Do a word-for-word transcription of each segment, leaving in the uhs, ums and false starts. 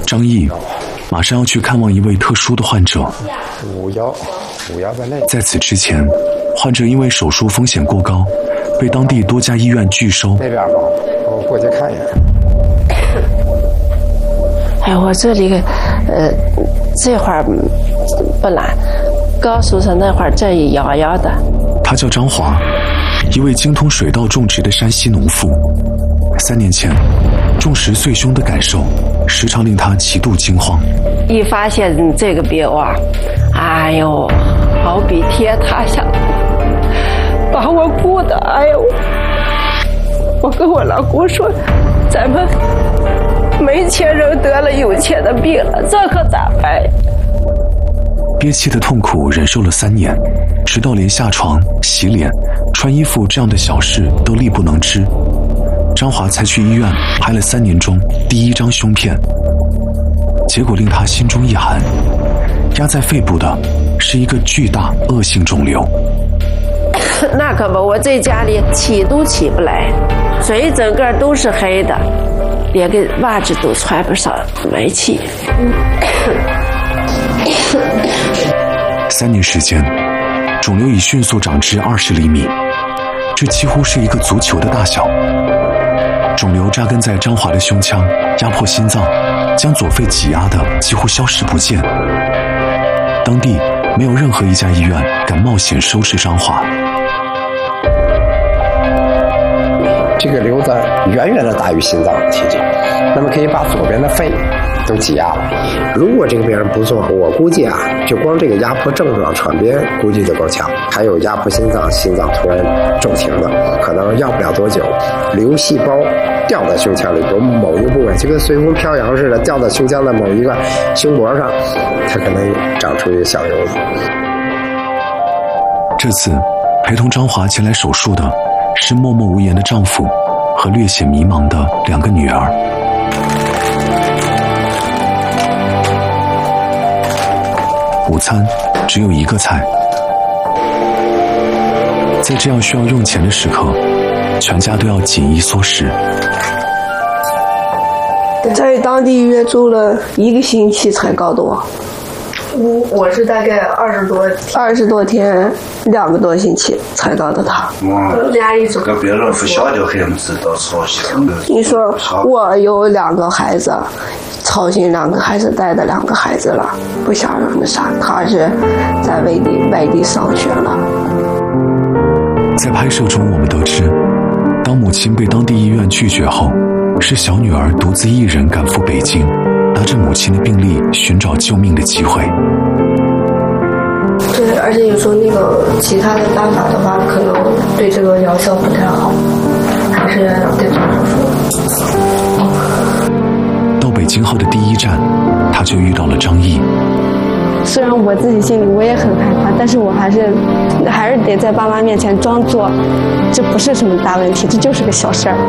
张毅马上要去看望一位特殊的患者。 五幺五幺在内。 在此之前，患者因为手术风险过高，被当地多家医院拒收。 那边吧，我过去看一眼。 哎，我这里呃这会儿不懒，刚宿舍那会儿这一痒痒的。 他叫张华，一位精通水稻种植的山西农妇。三年前，种石碎胸的感受时常令他极度惊慌。 一发现这个病啊，哎呦，好比天塌下，把我哭的，哎呦！我跟我老公说，咱们没钱人得了有钱的病了，这可咋办？ 憋气的痛苦忍受了三年，直到连下床、洗脸、穿衣服这样的小事都力不能支，张华才去医院拍了三年中第一张胸片。结果令他心中一寒，压在肺部的是一个巨大恶性肿瘤。 那可不，我在家里起都起不来，嘴整个都是黑的，连个袜子都穿不上，没气。 三年时间，肿瘤已迅速长至二十厘米，这几乎是一个足球的大小。肿瘤扎根在张华的胸腔，压迫心脏，将左肺挤压的几乎消失不见。当地没有任何一家医院敢冒险收治张华。 这个瘤子远远的大于心脏的体积，那么可以把左边的肺都挤压了。如果这个病人不做，我估计啊，就光这个压迫症状传别估计就够呛，还有压迫心脏，心脏突然骤停的，可能要不了多久，瘤细胞掉在胸腔里，有某一个部位就跟随风飘扬似的，掉在胸腔的某一个胸膜上，它可能长出一个小瘤子。 这次陪同张华前来手术的是默默无言的丈夫和略显迷茫的两个女儿。午餐只有一个菜，在这样需要用钱的时刻，全家都要紧衣缩食。 在当地医院住了一个星期才告的我。 我我是大概二十多二十多天，两个多星期才告的他。 嗯，压力总。 跟别人不晓得很知道操心。 你说我有两个孩子，操心两个孩子，带的两个孩子了，不想让那啥，他是在外地外地上学了。 在拍摄中，我们得知，当母亲被当地医院拒绝后，是小女儿独自一人赶赴北京，拿着母亲的病历寻找救命的机会。 对，而且有时候那个其他的办法的话，可能对这个疗效不太好，还是得做手术。 到北京后的第一站，他就遇到了张毅。 虽然我自己心里我也很害怕，但是我还是还是得在爸妈面前装作这不是什么大问题，这就是个小事儿。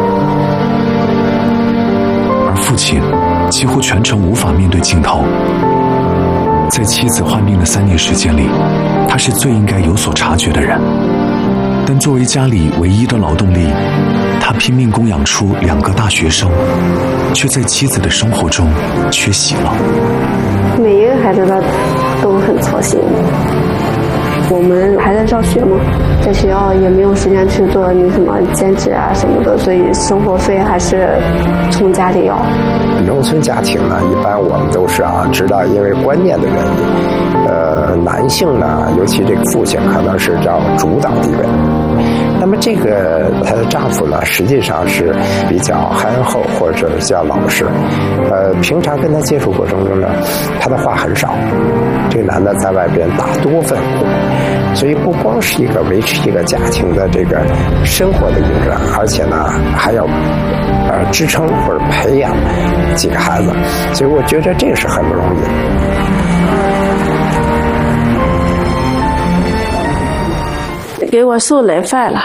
而父亲几乎全程无法面对镜头。在妻子患病的三年时间里，他是最应该有所察觉的人，但作为家里唯一的劳动力，他拼命供养出两个大学生，却在妻子的生活中缺席了。 每一个孩子他都很操心，我们还在上学嘛，在学校也没有时间去做那什么兼职啊什么的，所以生活费还是从家里要。 农村家庭呢，一般我们都是啊，知道因为观念的原因，呃，男性呢，尤其这个父亲可能是占主导地位。那么这个她的丈夫呢，实际上是比较憨厚或者叫老实，呃，平常跟他接触过程中呢，他的话很少。这个男的在外边打多份工，所以不光是一个维持一个家庭的这个生活的一个人，而且呢还要呃支撑或者培养几个孩子，所以我觉得这个是很不容易。 给我送来饭了。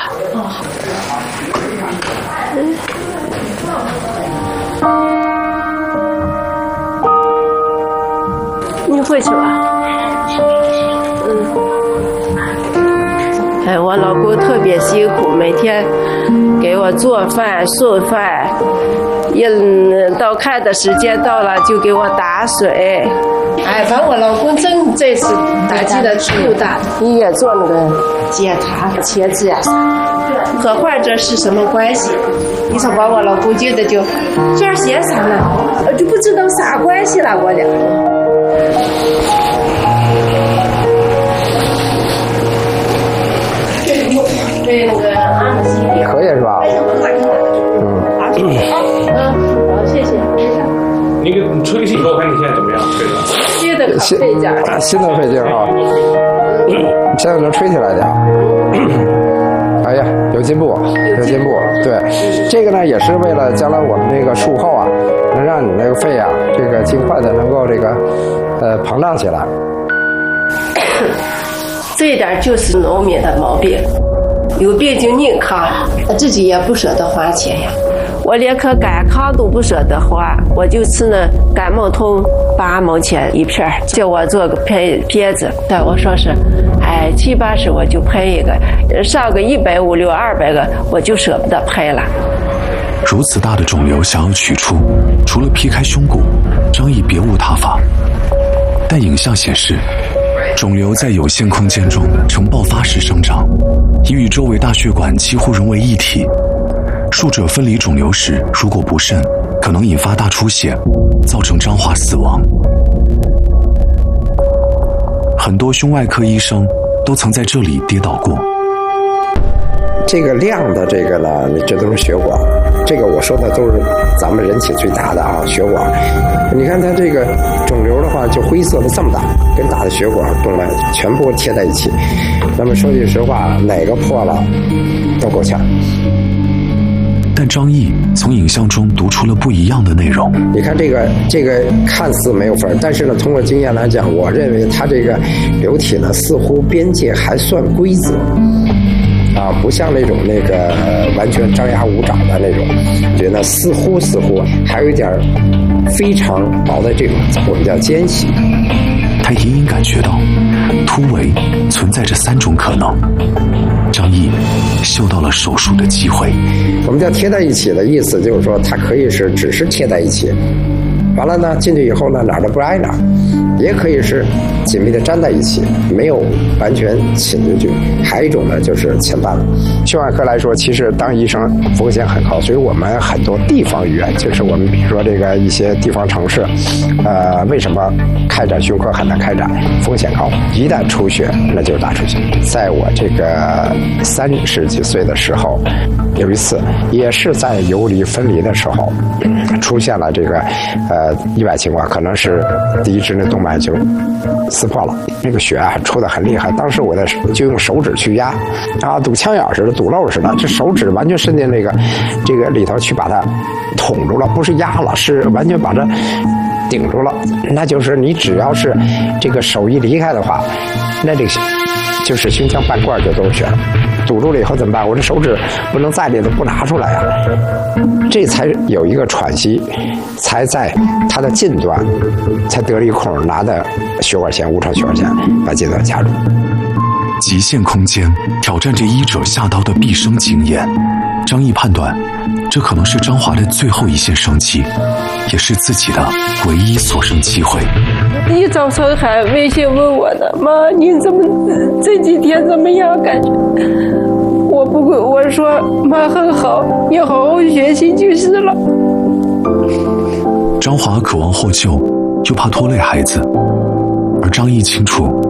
你回去吧。嗯。 哎，我老公特别辛苦，每天给我做饭送饭，一到看的时间到了就给我打水。哎，反正我老公真这次打击的够大，医院做那个检查、切治啊啥，和患者是什么关系？你说把我老公觉得就这样写啥了，我就不知道啥关系了，我俩。对那个安息可以是吧？嗯。 嗯，好，谢谢。 那个你吹气以后，看你现在怎么样？吹的。 新的费劲儿。 新的费劲儿啊！现在能吹起来点儿。哎呀，有进步，有进步。对，这个呢也是为了将来我们这个术后啊，能让你那个肺啊，这个尽快的能够这个呃膨胀起来。 这一点就是农民的毛病，有病就硬扛，自己也不舍得花钱呀。我连颗干糠都不舍得花，我就吃那感冒痛八毛钱一片，叫我做个片片子，对我说是，哎七八十我就拍一个，上个一百五六二百个我就舍不得拍了。 如此大的肿瘤想要取出，除了劈开胸骨，张毅别无他法。但影像显示，肿瘤在有限空间中呈爆发式生长，已与周围大血管几乎融为一体。术者分离肿瘤时，如果不慎，可能引发大出血，造成张华死亡。很多胸外科医生都曾在这里跌倒过。 这个亮的这个呢，这都是血管，这个我说的都是咱们人体最大的啊血管。你看它这个肿瘤的话，就灰色的这么大，跟大的血管动脉全部贴在一起。那么说句实话，哪个破了都够呛。 但张毅从影像中读出了不一样的内容。 你看这个这个看似没有分，但是呢，通过经验来讲，我认为它这个瘤体呢，似乎边界还算规则。啊，不像那种那个完全张牙舞爪的那种，觉得似乎似乎还有一点非常薄的这种我们叫间隙。 他隐隐感觉到突围存在着三种可能。张毅嗅到了手术的机会。 我们叫贴在一起的意思，就是说它可以是只是贴在一起，完了呢进去以后呢哪儿都不挨哪儿，也可以是紧密的粘在一起，没有完全侵进去。还有一种呢就是前半。胸外科来说，其实当医生风险很高，所以我们很多地方医院，就是我们比如说这个一些地方城市，呃，为什么开展胸科很难开展？风险高，一旦出血那就是大出血。在我这个三十几岁的时候，有一次也是在游离分离的时候，出现了这个呃意外情况，可能是第一支那动脉就撕破了，那个血啊出得很厉害。当时我的就用手指去压，啊，堵枪眼似的，堵漏似的，这手指完全伸进那个这个里头去把它捅住了，不是压了，是完全把它顶住了。那就是你只要是这个手一离开的话，那这个就是胸腔半罐就都是血了。堵住了以后怎么办？我这手指不能在里头不拿出来呀、啊，这才有一个喘息，才在它的近端才得了一空，拿的血管钳，无创血管钳把近端夹住。 极限空间挑战着医者下刀的毕生经验。张毅判断，这可能是张华的最后一线生机，也是自己的唯一所剩机会。 一早上还微信问我的妈，你怎么这几天怎么样？感觉我不会，我说妈很好，你好好学习就是了。 张华渴望获救，又怕拖累孩子，而张毅清楚，